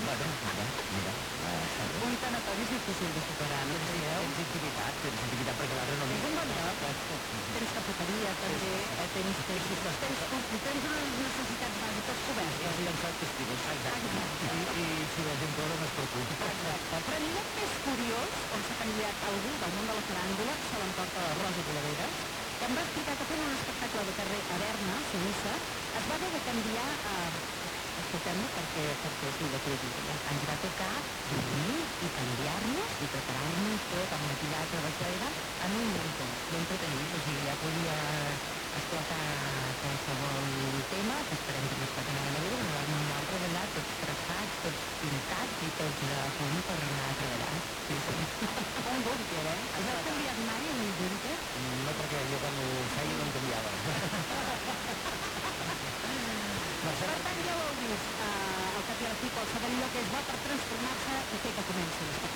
Bueno, mira, Un tanatori és difícil de superar, no creieu? tens intimitat perquè l'altre no És un bon lloc. Tens cafeteria, també, tens unes necessitats bàsiques cobertes. I llençar els testigos, exacte. I si la gent plora no es preocupa. Exacte. Però el lloc més curiós on s'ha canviat algú del món de la faràndula se l'emporta la Rosa Coladeres, que em va explicar que fent un espectacle de carrer a Berna, a Suïssa, es va haver de canviar a... Escoltem-lo perquè és millor que ho ens va tocar dormir i canviar-nos i preparar-nos tot amb maquillatge, vestuari en un muntó d'entretenir. O sigui, ja podia esclatar qualsevol tema, que esperem que no esclati a la nevera, però nosaltres allà tots traçats, tots pintats i tots a punt per anar a treballar. Sí, sí. Un búnquer, eh? Has canviat mai en un búnquer? No, perquè jo quan ho feia no em canviava. Per tant, ja ho heu vist, al cap i a la fi, qualsevol lloc és bo per transformar-se i fer que comenci l'espectacle.